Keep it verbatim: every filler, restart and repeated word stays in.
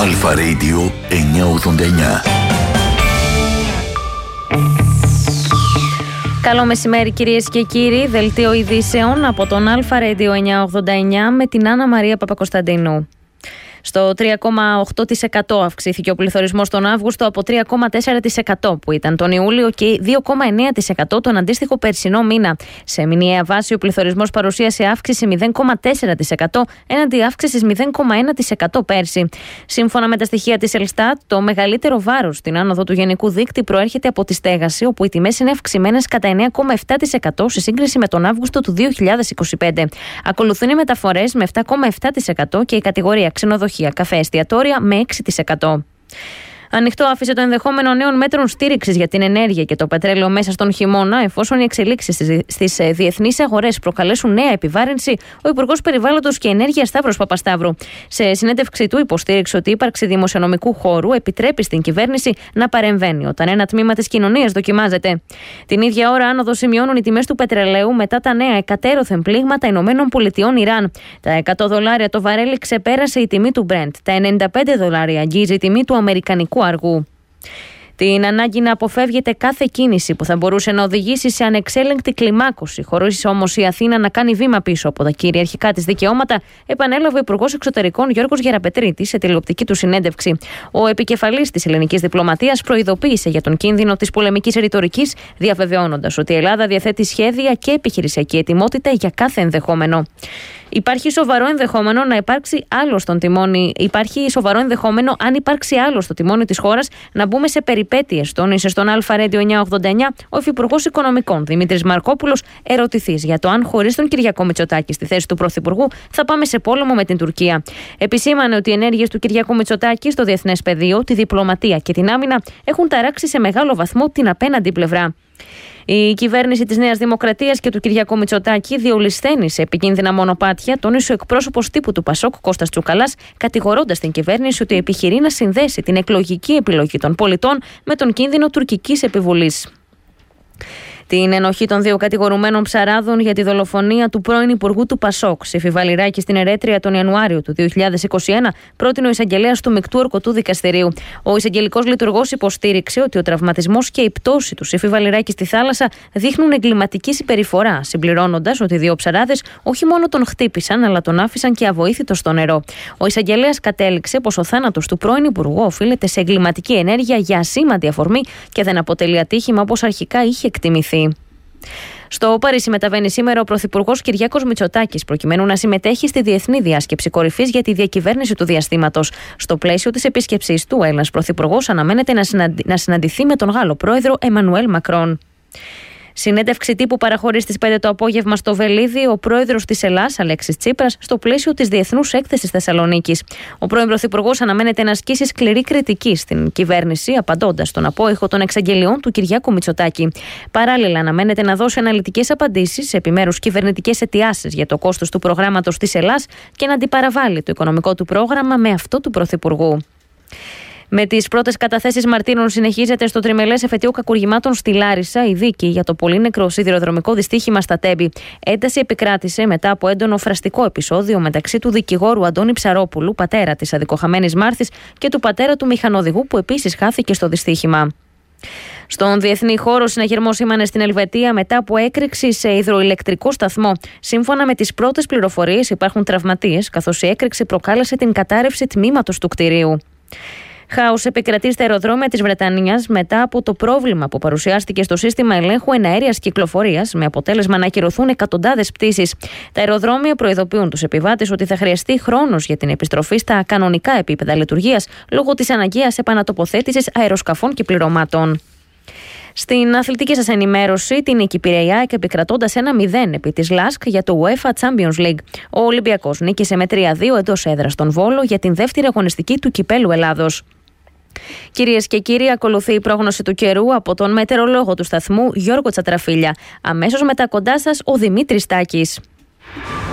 Αλφα Radio εννιακόσια ογδόντα εννιά. Καλό μεσημέρι κυρίες και κύριοι, δελτίο ειδήσεων από τον Αλφα Radio εννιακόσια ογδόντα εννιά με την Άννα Μαρία Παπακοσταντίνου. Στο τρία κόμμα οκτώ τοις εκατό αυξήθηκε ο πληθωρισμός τον Αύγουστο από τρία κόμμα τέσσερα τοις εκατό που ήταν τον Ιούλιο και δύο κόμμα εννέα τοις εκατό τον αντίστοιχο περσινό μήνα. Σε μηνιαία βάση ο πληθωρισμός παρουσίασε αύξηση μηδέν κόμμα τέσσερα τοις εκατό έναντι αύξησης μηδέν κόμμα ένα τοις εκατό πέρσι. Σύμφωνα με τα στοιχεία της Ελστάτ, το μεγαλύτερο βάρος στην άνοδο του γενικού δείκτη προέρχεται από τη στέγαση, όπου οι τιμές είναι αυξημένες κατά εννέα κόμμα επτά τοις εκατό σε σύγκριση με τον Αύγουστο του δύο χιλιάδες είκοσι πέντε. Ακολουθούν οι μεταφορές με επτά κόμμα επτά τοις εκατό και η κατηγορία ξενοδοχεία, καφέ, εστιατόρια με έξι τοις εκατό. Ανοιχτό άφησε το ενδεχόμενο νέων μέτρων στήριξης για την ενέργεια και το πετρέλαιο μέσα στον χειμώνα, εφόσον οι εξελίξεις στις διεθνείς αγορές προκαλέσουν νέα επιβάρυνση, ο Υπουργός Περιβάλλοντος και Ενέργειας Σταύρος Παπασταύρου. Σε συνέντευξή του, υποστήριξε ότι η ύπαρξη δημοσιονομικού χώρου επιτρέπει στην κυβέρνηση να παρεμβαίνει όταν ένα τμήμα της κοινωνίας δοκιμάζεται. Την ίδια ώρα, άνοδο σημειώνουν οι τιμές του πετρελαίου μετά τα νέα εκατέρωθεν πλήγματα Ηνωμένων Πολιτειών Ιράν. Τα εκατό δολάρια το βαρέλι ξεπέρασε η τιμή του Brent. Τα ενενήντα πέντε δολάρια αγγίζει η τιμή του αμερικανικού αργού. Την ανάγκη να αποφεύγεται κάθε κίνηση που θα μπορούσε να οδηγήσει σε ανεξέλεγκτη κλιμάκωση, χωρίς όμως η Αθήνα να κάνει βήμα πίσω από τα κυριαρχικά της δικαιώματα, επανέλαβε ο Υπουργός Εξωτερικών Γιώργος Γεραπετρίτης σε τηλεοπτική του συνέντευξη. Ο επικεφαλής της ελληνικής διπλωματίας προειδοποίησε για τον κίνδυνο της πολεμικής ρητορικής, διαβεβαιώνοντας ότι η Ελλάδα διαθέτει σχέδια και επιχειρησιακή ετοιμότητα για κάθε ενδεχόμενο. Υπάρχει σοβαρό ενδεχόμενο να υπάρξει άλλο στον τιμόνι. Υπάρχει σοβαρό ενδεχόμενο, αν υπάρξει άλλο στο τιμόνι της χώρας, να μπούμε σε περιπέτειες, τόνισε στον Αλφα Radio εννιακόσια ογδόντα εννιά ο Υφυπουργός Οικονομικών Δημήτρης Μαρκόπουλος, ερωτηθής για το αν χωρίς τον Κυριάκο Μητσοτάκη στη θέση του Πρωθυπουργού θα πάμε σε πόλεμο με την Τουρκία. Επισήμανε ότι οι ενέργειες του Κυριάκου Μητσοτάκη στο διεθνές πεδίο, τη διπλωματία και την άμυνα έχουν ταράξει σε μεγάλο βαθμό την απέναντι πλευρά. Η κυβέρνηση της Νέας Δημοκρατίας και του Κυριάκου Μητσοτάκη διολυσθένει σε επικίνδυνα μονοπάτια, τόνισε ο εκπρόσωπος τύπου του Πασόκ Κώστας Τσουκαλάς, κατηγορώντας την κυβέρνηση ότι επιχειρεί να συνδέσει την εκλογική επιλογή των πολιτών με τον κίνδυνο τουρκικής επιβολής. Την ενοχή των δύο κατηγορουμένων ψαράδων για τη δολοφονία του πρώην Υπουργού του Πασόκ, Σεφη Βαλιράκη, στην Ερέτρια τον Ιανουάριο του δύο χιλιάδες είκοσι ένα, πρότεινε ο εισαγγελέας του Μεικτού Ορκωτού Δικαστηρίου. Ο εισαγγελικός λειτουργός υποστήριξε ότι ο τραυματισμός και η πτώση του Σεφη Βαλιράκη στη θάλασσα δείχνουν εγκληματική συμπεριφορά, συμπληρώνοντας ότι οι δύο ψαράδες όχι μόνο τον χτύπησαν, αλλά τον άφησαν και αβοήθητο στο νερό. Ο εισαγγελέας κατέληξε πως ο θάνατος του πρώην Υπουργού οφείλεται σε εγκληματική ενέργεια για ασήμαντη αφορμή και δεν αποτελεί ατύχημα όπως αρχικά είχε εκτιμηθεί. Στο Παρίσι μεταβαίνει σήμερα ο Πρωθυπουργός Κυριάκος Μητσοτάκης προκειμένου να συμμετέχει στη Διεθνή Διάσκεψη Κορυφής για τη διακυβέρνηση του διαστήματος. Στο πλαίσιο της επίσκεψής του, ο Έλληνας Πρωθυπουργός αναμένεται να, συναντι... να συναντηθεί με τον Γάλλο Πρόεδρο Εμμανουέλ Μακρόν. Συνέντευξη τύπου παραχωρεί στις πέντε το απόγευμα στο Βελίδι ο πρόεδρος της Ελλάς, Αλέξης Τσίπρας, στο πλαίσιο της Διεθνούς Έκθεσης Θεσσαλονίκης. Ο πρώην Πρωθυπουργός αναμένεται να ασκήσει σκληρή κριτική στην κυβέρνηση, απαντώντας στον απόϊχο των εξαγγελιών του Κυριάκου Μητσοτάκη. Παράλληλα, αναμένεται να δώσει αναλυτικές απαντήσεις σε επιμέρους κυβερνητικές αιτιάσεις για το κόστος του προγράμματος της Ελλάς και να αντιπαραβάλει το οικονομικό του πρόγραμμα με αυτό του Πρωθυπουργού. Με τις πρώτες καταθέσεις μαρτύρων συνεχίζεται στο τριμελές εφετείο κακουργημάτων στη Λάρισα η δίκη για το πολύ νεκρό σιδηροδρομικό δυστύχημα στα Τέμπη. Ένταση επικράτησε μετά από έντονο φραστικό επεισόδιο μεταξύ του δικηγόρου Αντώνη Ψαρόπουλου, πατέρα της αδικοχαμένης Μάρθης, και του πατέρα του μηχανοδηγού που επίσης χάθηκε στο δυστύχημα. Στον διεθνή χώρο, συναγερμός σήμανε στην Ελβετία μετά από έκρηξη σε υδροηλεκτρικό σταθμό. Σύμφωνα με τις πρώτες πληροφορίες, υπάρχουν τραυματίες, καθώς η έκρηξη προκάλεσε την κατάρρευση τμήματος του κτηρίου. Χάος επικρατεί στα αεροδρόμια της Βρετανίας μετά από το πρόβλημα που παρουσιάστηκε στο σύστημα ελέγχου εναέριας κυκλοφορίας, με αποτέλεσμα να ακυρωθούν εκατοντάδες πτήσεις. Τα αεροδρόμια προειδοποιούν τους επιβάτες ότι θα χρειαστεί χρόνος για την επιστροφή στα κανονικά επίπεδα λειτουργίας λόγω της αναγκαίας επανατοποθέτησης αεροσκαφών και πληρωμάτων. Στην αθλητική σας ενημέρωση, την νίκη Πειραιά επικρατώντας ένα μηδέν επί της ΛΑΣΚ για το UEFA Champions League. Ο Ολυμπιακός νίκησε με τρία δύο εντός έδρας στον Βόλο για την δεύτερη αγωνιστική του Κυπέλλου Ελλάδος. Κυρίες και κύριοι, ακολουθεί η πρόγνωση του καιρού από τον μετεωρολόγο του σταθμού Γιώργο Τσατραφίλια. Αμέσως μετά κοντά σας ο Δημήτρης Τάκης.